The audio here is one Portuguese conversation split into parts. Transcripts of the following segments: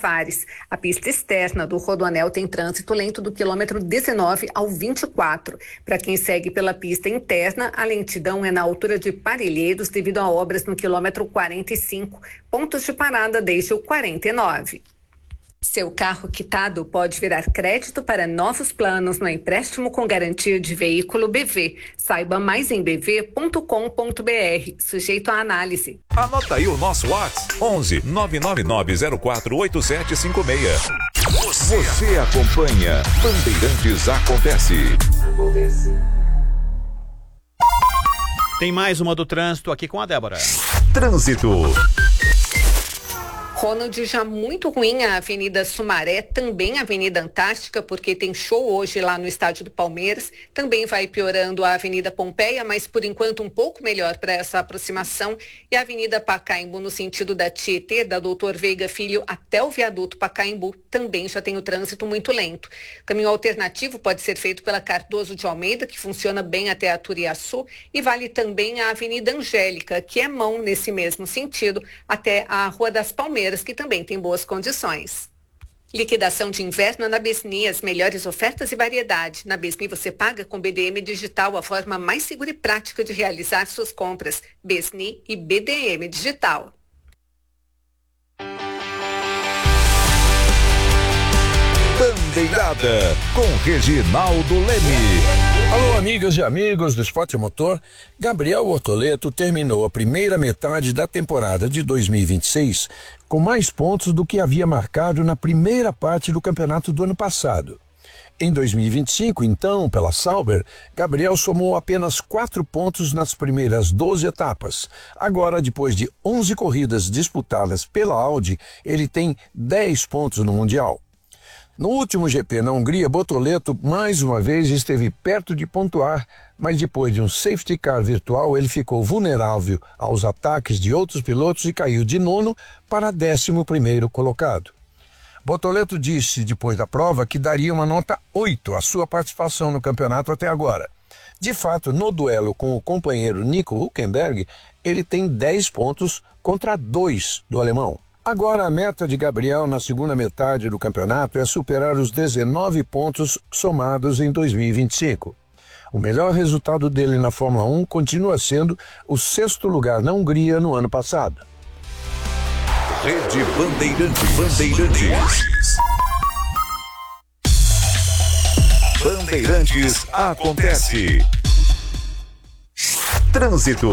Tavares. A pista externa do Rodoanel tem trânsito lento do quilômetro 19 ao 24. Para quem segue pela pista interna, a lentidão é na altura de Parelheiros devido a obras no quilômetro 45. Pontos de parada desde o 49. Seu carro quitado pode virar crédito para novos planos no empréstimo com garantia de veículo BV. Saiba mais em bv.com.br, sujeito à análise. Anota aí o nosso WhatsApp: 11 999048756. Você acompanha Bandeirantes Acontece. Tem mais uma do trânsito aqui com a Débora. Trânsito. Ronald, já muito ruim a Avenida Sumaré, também a Avenida Antártica, porque tem show hoje lá no estádio do Palmeiras. Também vai piorando a Avenida Pompeia, mas por enquanto um pouco melhor para essa aproximação. E a Avenida Pacaembu, no sentido da Tietê, da Doutor Veiga Filho até o viaduto Pacaembu, também já tem o trânsito muito lento. Caminho alternativo pode ser feito pela Cardoso de Almeida, que funciona bem até a Turiaçu, e vale também a Avenida Angélica, que é mão nesse mesmo sentido, até a Rua das Palmeiras, que também tem boas condições. Liquidação de inverno na Besni, as melhores ofertas e variedade. Na Besni você paga com BDM Digital, a forma mais segura e prática de realizar suas compras. Besni e BDM Digital. Bandeirada com Reginaldo Leme. Alô, amigas e amigos do Esporte Motor. Gabriel Bortoleto terminou a primeira metade da temporada de 2026 com mais pontos do que havia marcado na primeira parte do campeonato do ano passado. Em 2025, então, pela Sauber, Gabriel somou apenas 4 pontos nas primeiras 12 etapas. Agora, depois de 11 corridas disputadas pela Audi, ele tem 10 pontos no Mundial. No último GP na Hungria, Bortoleto mais uma vez esteve perto de pontuar, mas depois de um safety car virtual, ele ficou vulnerável aos ataques de outros pilotos e caiu de 9º para 11º colocado. Bortoleto disse depois da prova que daria uma nota 8 à sua participação no campeonato até agora. De fato, no duelo com o companheiro Nico Hülkenberg, ele tem 10 pontos contra 2 do alemão. Agora a meta de Gabriel na segunda metade do campeonato é superar os 19 pontos somados em 2025. O melhor resultado dele na Fórmula 1 continua sendo o 6º lugar na Hungria no ano passado. Rede Bandeirantes. Bandeirantes Acontece. Trânsito.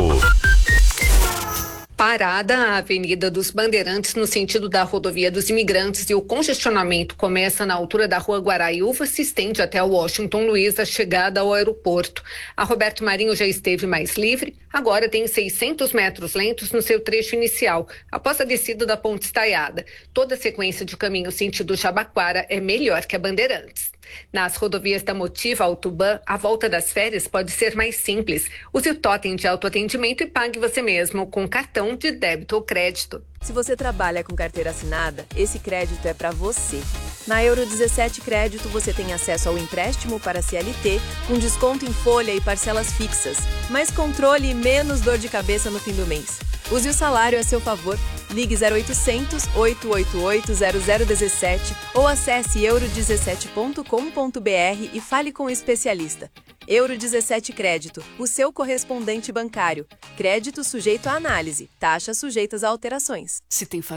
Parada a Avenida dos Bandeirantes no sentido da Rodovia dos Imigrantes e o congestionamento começa na altura da Rua Guaraiúva, se estende até o Washington Luiz, a chegada ao aeroporto. A Roberto Marinho já esteve mais livre, agora tem 600 metros lentos no seu trecho inicial, após a descida da Ponte Estaiada. Toda a sequência de caminho sentido Jabaquara é melhor que a Bandeirantes. Nas rodovias da Motiva Autoban, a volta das férias pode ser mais simples. Use o totem de autoatendimento e pague você mesmo com cartão de débito ou crédito. Se você trabalha com carteira assinada, esse crédito é para você. Na Euro 17 Crédito você tem acesso ao empréstimo para CLT, com desconto em folha e parcelas fixas, mais controle e menos dor de cabeça no fim do mês. Use o salário a seu favor. Ligue 0800 888 0017 ou acesse euro17.com.br e fale com o especialista. Euro 17 Crédito, o seu correspondente bancário. Crédito sujeito à análise. Taxas sujeitas a alterações. Se tem família.